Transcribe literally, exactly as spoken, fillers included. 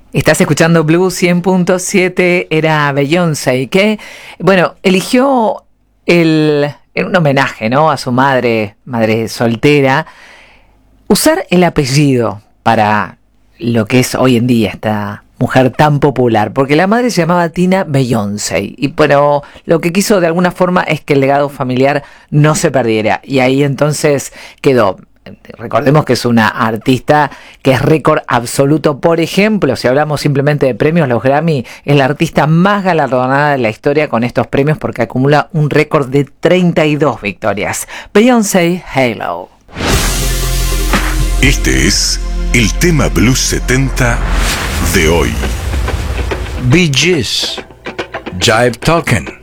Estás escuchando Blue cien punto siete, era Beyoncé, que, bueno, eligió el, en un homenaje, ¿no?, a su madre, madre soltera, usar el apellido para lo que es hoy en día esta mujer tan popular, porque la madre se llamaba Tina Beyoncé, y bueno, lo que quiso de alguna forma es que el legado familiar no se perdiera, y ahí entonces quedó. Recordemos que es una artista que es récord absoluto. Por ejemplo, si hablamos simplemente de premios, los Grammy, es la artista más galardonada de la historia con estos premios porque acumula un récord de treinta y dos victorias. Beyoncé, Halo. Este es el tema Blues setenta de hoy. Bee Gees, Jive Talkin'.